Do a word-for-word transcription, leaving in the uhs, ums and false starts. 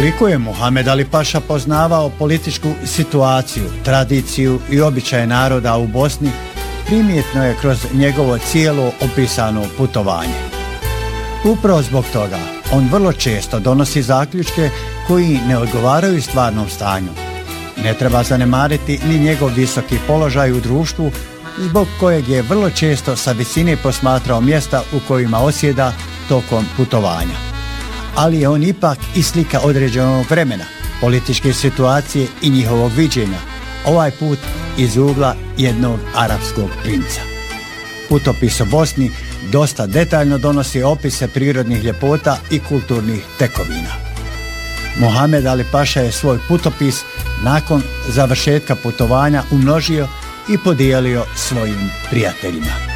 Koliko je Muhamed Ali Paša poznavao političku situaciju, tradiciju i običaje naroda u Bosni, primjetno je kroz njegovo cijelo opisano putovanje. Upravo zbog toga on vrlo često donosi zaključke koji ne odgovaraju stvarnom stanju. Ne treba zanemariti ni njegov visoki položaj u društvu, zbog kojeg je vrlo često sa visine posmatrao mjesta u kojima osjeda tokom putovanja. Ali je on ipak i slika određenog vremena, političke situacije i njihovog viđenja, ovaj put iz ugla jednog arapskog princa. Putopis o Bosni dosta detaljno donosi opise prirodnih ljepota i kulturnih tekovina. Muhamed Ali Paša je svoj putopis nakon završetka putovanja umnožio i podijelio svojim prijateljima.